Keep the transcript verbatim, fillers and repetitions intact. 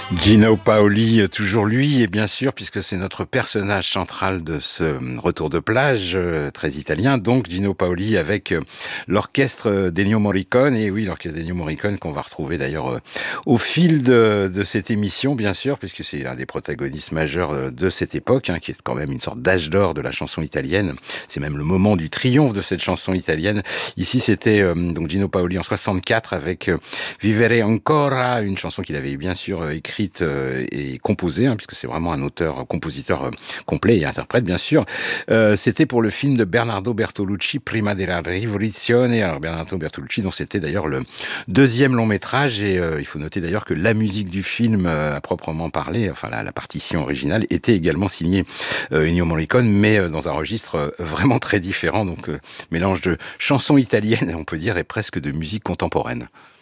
Gino Paoli, toujours lui, et bien sûr, puisque c'est notre personnage central de ce retour de plage, euh, très italien, donc Gino Paoli avec euh, l'orchestre d'Ennio Morricone, et oui, l'orchestre d'Ennio Morricone qu'on va retrouver d'ailleurs euh, au fil de, de cette émission, bien sûr, puisque c'est un des protagonistes majeurs euh, de cette époque, hein, qui est quand même une sorte d'âge d'or de la chanson italienne. C'est même le moment du triomphe de cette chanson italienne. Ici, c'était euh, donc Gino Paoli en soixante-quatre avec euh, Vivere ancora, une chanson qu'il avait bien sûr euh, écrite euh, et composée, hein, puisque c'est vraiment un auteur, compositeur euh, complet et interprète, bien sûr. Euh, c'était pour le film de Bernardo Bertolucci, Prima della Rivoluzione. Alors Bernardo Bertolucci, dont c'était d'ailleurs le deuxième long métrage, et euh, il faut noter d'ailleurs que la musique du film, euh, à proprement parler, enfin la, la partition originale, était également signée euh, Ennio Morricone, mais euh, dans un registre euh, vraiment très différent, donc euh, mélange de chansons italiennes, on peut dire, et presque de musique contemporaine.